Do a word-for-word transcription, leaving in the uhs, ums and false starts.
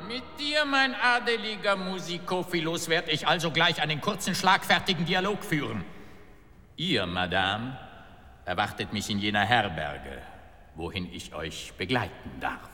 Mit dir, mein adeliger Musikophilus, werd ich also gleich einen kurzen, schlagfertigen Dialog führen. Ihr, Madame, erwartet mich in jener Herberge, wohin ich euch begleiten darf.